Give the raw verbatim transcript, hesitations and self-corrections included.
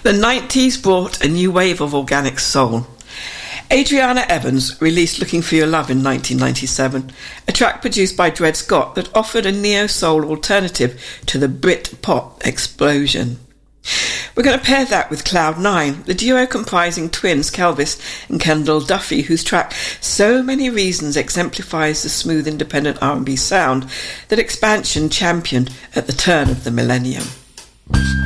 The nineties brought a new wave of organic soul. Adriana Evans released Looking for Your Love in nineteen ninety-seven, a track produced by Dred Scott that offered a neo-soul alternative to the Brit-pop explosion. We're going to pair that with Cloud Nine, the duo comprising twins Kelvis and Kendall Duffy, whose track So Many Reasons exemplifies the smooth independent R and B sound that Expansion championed at the turn of the millennium.